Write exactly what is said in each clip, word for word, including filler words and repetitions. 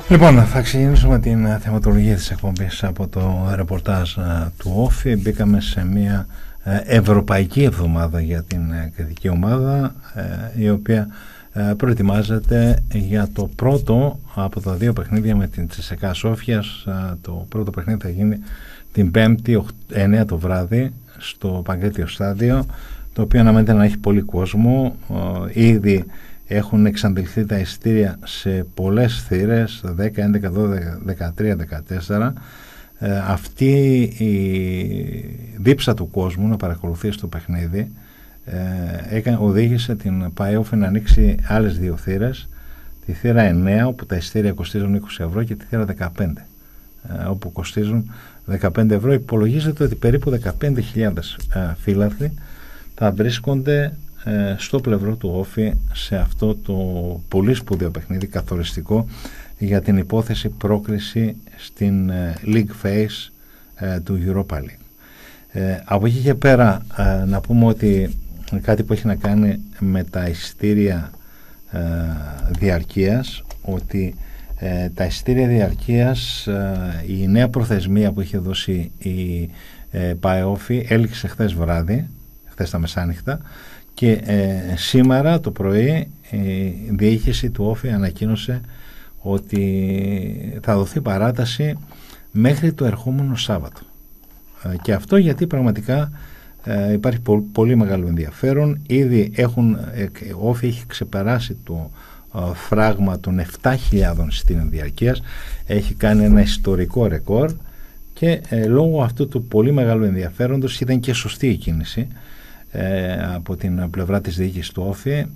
Λοιπόν, θα ξεκινήσουμε την θεματολογία της εκπομπής από το ρεπορτάζ του Όφη. Μπήκαμε σε μια ευρωπαϊκή εβδομάδα για την κριτική ομάδα, η οποία προετοιμάζεται για το πρώτο από τα δύο παιχνίδια με την Τσεσεκά Σόφιας. Το πρώτο παιχνίδι θα γίνει την Πέμπτη εννιά το βράδυ στο Παγκρίτιο Στάδιο, το οποίο αναμένεται να έχει πολύ κόσμο. Ήδη έχουν εξαντληθεί τα εισιτήρια σε πολλές θύρες, δέκα, έντεκα, δώδεκα, δεκατρία, δεκατέσσερα. Ε, αυτή η δίψα του κόσμου να παρακολουθήσει το παιχνίδι ε, έκανε, οδήγησε την ΠΑΕΟΦ να ανοίξει άλλες δύο θύρες, τη θύρα εννέα όπου τα εισιτήρια κοστίζουν είκοσι ευρώ και τη θύρα δεκαπέντε ε, όπου κοστίζουν δεκαπέντε ευρώ. Υπολογίζεται ότι περίπου δεκαπέντε χιλιάδες ε, φύλαθλοι θα βρίσκονται στο πλευρό του Όφη σε αυτό το πολύ σπουδαίο παιχνίδι, καθοριστικό για την υπόθεση πρόκριση στην League Phase του Europa League. Ε, από εκεί και πέρα ε, να πούμε ότι κάτι που έχει να κάνει με τα εισιτήρια ε, διαρκείας, ότι ε, τα εισιτήρια διαρκείας, ε, η νέα προθεσμία που είχε δώσει η ε, ΠΑΕΟΦΗ έληξε χθες βράδυ, χθες τα μεσάνυχτα, και ε, σήμερα το πρωί η διοίκηση του Όφη ανακοίνωσε ότι θα δοθεί παράταση μέχρι το ερχόμενο Σάββατο. Ε, και αυτό γιατί πραγματικά ε, υπάρχει πο, πολύ μεγάλο ενδιαφέρον. Ήδη έχουν, ε, ο Όφη έχει ξεπεράσει το ε, φράγμα των επτά χιλιάδων εισιτήριων διαρκείας, έχει κάνει ένα ιστορικό ρεκόρ και ε, λόγω αυτού του πολύ μεγάλου ενδιαφέροντος ήταν και σωστή η κίνηση Ε, από την πλευρά της διοίκησης του Όφη. ε,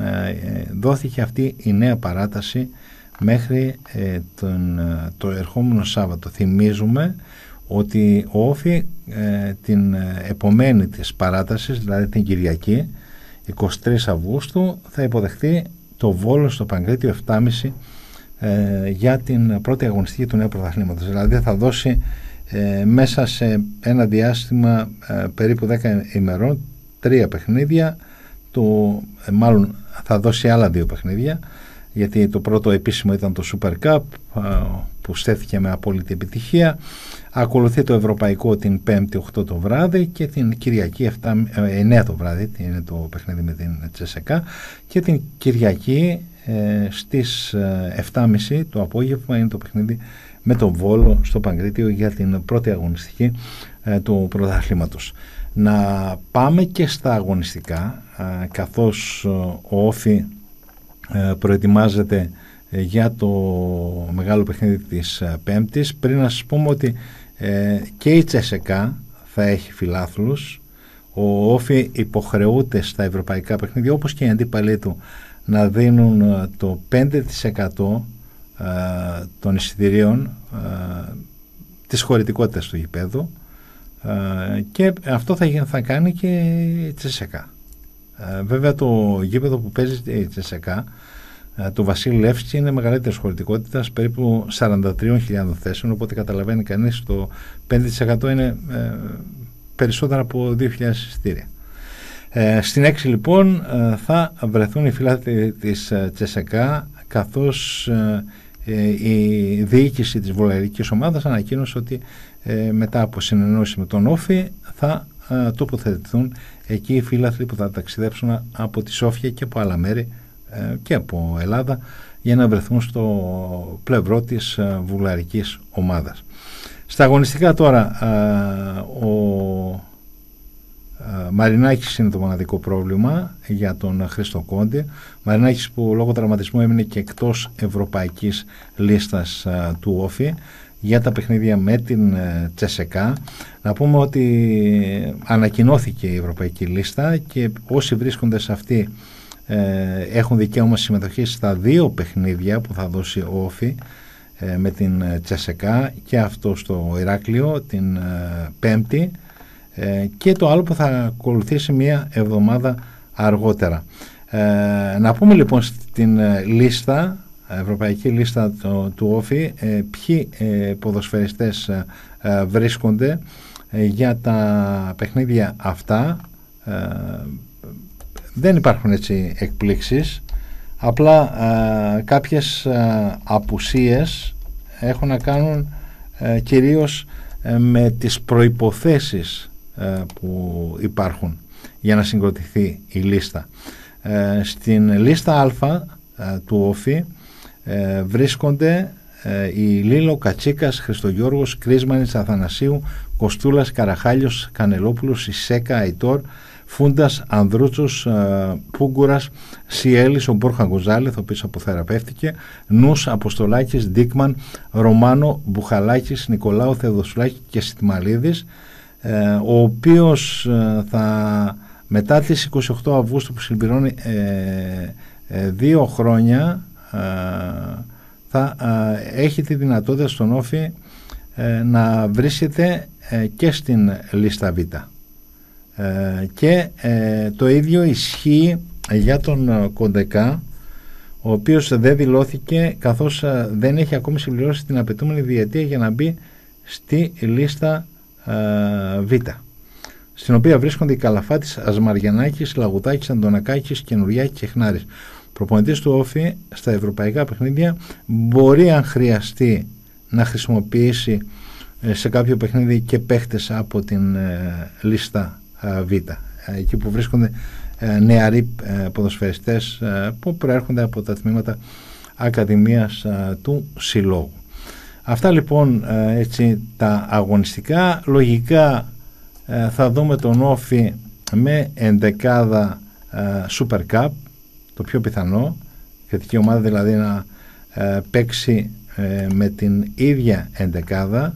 δόθηκε αυτή η νέα παράταση μέχρι ε, τον, το ερχόμενο Σάββατο. Θυμίζουμε ότι ο Όφη ε, την επομένη της παράτασης, δηλαδή την Κυριακή εικοστή τρίτη Αυγούστου, θα υποδεχθεί το Βόλο στο Παγκρίτιο επτά και μισή ε, για την πρώτη αγωνιστική του νέου πρωταθλήματος. Δηλαδή θα δώσει ε, μέσα σε ένα διάστημα ε, περίπου δέκα ημερών τρία παιχνίδια, το, ε, μάλλον θα δώσει άλλα δύο παιχνίδια, γιατί το πρώτο επίσημο ήταν το Super Cup ε, που στέθηκε με απόλυτη επιτυχία. Ακολουθεί το Ευρωπαϊκό την Πέμπτη οκτώ το βράδυ και την Κυριακή επτά, ε, εννέα το βράδυ είναι το παιχνίδι με την Τσεσεκά, και την Κυριακή ε, στις ε, επτά και μισή το απόγευμα είναι το παιχνίδι με τον Βόλο στο Παγκρίτιο για την πρώτη αγωνιστική ε, του πρωταθλήματος. Να πάμε και στα αγωνιστικά, ε, καθώς ε, ο Όφη ε, προετοιμάζεται ε, για το μεγάλο παιχνίδι της ε, Πέμπτης. Πριν να σας πούμε ότι ε, και η Τσεσεκά θα έχει φιλάθλους. Ο Όφη υποχρεούται στα ευρωπαϊκά παιχνίδια, όπως και οι αντίπαλοι του, να δίνουν ε, το πέντε τοις εκατό ε, των εισιτηρίων ε, της χωρητικότητας του γηπέδου. Uh, και αυτό θα, θα κάνει και η Τσεσεκά. Uh, βέβαια το γήπεδο που παίζει η Τσεσεκά, uh, το Βασίλη Λεύσκη, είναι μεγαλύτερης χωρητικότητας, περίπου σαράντα τρεις χιλιάδες θέσεων, οπότε καταλαβαίνει κανείς το πέντε τοις εκατό είναι uh, περισσότερα από δύο χιλιάδες εισιτήρια. Uh, στην έξι λοιπόν uh, θα βρεθούν οι φιλάθλοι της uh, Τσεσεκά, καθώς uh, η διοίκηση της βουλγαρικής ομάδας ανακοίνωσε ότι ε, μετά από συνεννόηση με τον Όφη θα ε, τοποθετηθούν εκεί οι φίλαθλοι που θα ταξιδέψουν από τη Σόφια και από άλλα μέρη ε, και από Ελλάδα για να βρεθούν στο πλευρό της ε, βουλγαρικής ομάδας. Στα αγωνιστικά τώρα ε, ο ε, Μαρινάκης είναι το μοναδικό πρόβλημα για τον Χρήστο Κόντι. Μαρινάκης που λόγω τραυματισμού έμεινε και εκτός ευρωπαϊκής λίστας ε, του Όφη για τα παιχνίδια με την ε, Τσεσεκά. Να πούμε ότι ανακοινώθηκε η ευρωπαϊκή λίστα και όσοι βρίσκονται σε αυτή ε, έχουν δικαίωμα συμμετοχής στα δύο παιχνίδια που θα δώσει ο Όφη ε, με την Τσεσεκά, και αυτό στο Ηράκλειο την ε, Πέμπτη ε, και το άλλο που θα ακολουθήσει μία εβδομάδα αργότερα. Ε, να πούμε λοιπόν στην ε, λίστα, ευρωπαϊκή λίστα το, του Όφη, ε, ποιοι ε, ποδοσφαιριστές ε, ε, βρίσκονται ε, για τα παιχνίδια αυτά. Ε, δεν υπάρχουν έτσι εκπλήξεις. Απλά α, κάποιες α, απουσίες έχουν να κάνουν α, κυρίως α, με τις προϋποθέσεις α, που υπάρχουν για να συγκροτηθεί η λίστα. Α, στην λίστα Α α, του Όφη α, βρίσκονται α, οι Λίλο, Κατσίκας, Χριστογιώργος, Κρίσμανης, Αθανασίου, Κοστούλας, Καραχάλιος, Κανελόπουλος, Ισέκα, Αϊτόρ, Φούντας, Ανδρούτσος, Πούγκουρας, Σιέλης, ο Μπόρχα Γκοζάλεθ, ο οποίος αποθεραπεύτηκε, Νους, Αποστολάκης, Ντίκμαν, Ρωμάνο, Μπουχαλάκης, Νικολάου, Θεοδοσουλάκη και Σιτμαλίδης, ο οποίος θα, μετά τις είκοσι οκτώ Αυγούστου που συμπληρώνει ε, ε, δύο χρόνια, ε, θα ε, έχει τη δυνατότητα στον Όφη ε, να βρίσκεται ε, και στην λίστα Β. Ε, και ε, το ίδιο ισχύει για τον Κοντεκά, ο οποίος δεν δηλώθηκε καθώς ε, δεν έχει ακόμη συμπληρώσει την απαιτούμενη διετία για να μπει στη λίστα ε, Β, στην οποία βρίσκονται οι Καλαφάτης, Ασμαριανάκης, Λαγουτάκης, Αντωνακάκης, Καινουριάκης και Χνάρης. Προπονητής του Όφη στα ευρωπαϊκά παιχνίδια μπορεί, αν χρειαστεί, να χρησιμοποιήσει ε, σε κάποιο παιχνίδι και παίχτες από την ε, λίστα Β, εκεί που βρίσκονται νεαροί ποδοσφαιριστές που προέρχονται από τα τμήματα Ακαδημίας του Συλλόγου. Αυτά λοιπόν έτσι τα αγωνιστικά. Λογικά θα δούμε τον Όφη με ενδεκάδα Super Cup, το πιο πιθανό, θετική ομάδα δηλαδή να παίξει με την ίδια ενδεκάδα.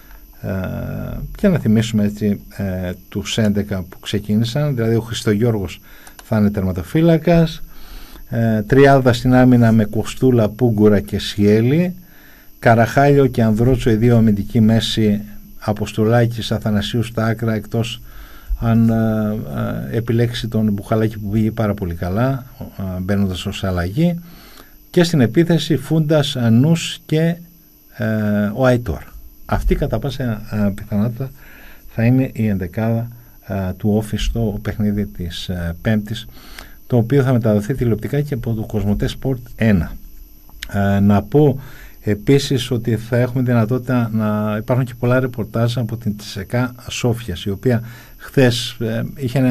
Uh, και να θυμίσουμε έτσι uh, τους έντεκα που ξεκίνησαν, δηλαδή ο Χριστογιώργος θα είναι τερματοφύλακας, uh, τριάδα στην άμυνα με Κοστούλα, Πούγκουρα και Σιέλη, Καραχάλιο και Ανδρούτσο οι δύο αμυντικοί μέση, Αποστολάκης, Αθανασίου στα άκρα, εκτός αν uh, uh, επιλέξει τον Μπουχαλάκη που πήγε πάρα πολύ καλά uh, μπαίνοντας ως αλλαγή, και στην επίθεση Φούντας, Νους και uh, ο Αϊτόρ. Αυτή κατά πάσα uh, πιθανότητα θα είναι η ενδεκάδα uh, του Όφη στο παιχνίδι της uh, Πέμπτης, το οποίο θα μεταδοθεί τηλεοπτικά και από το Κοσμοτέ Σπορτ ένα. Uh, να πω επίσης ότι θα έχουμε δυνατότητα να υπάρχουν και πολλά ρεπορτάζ από την Τσεσεκά Σόφιας, η οποία χθες uh, είχε ένα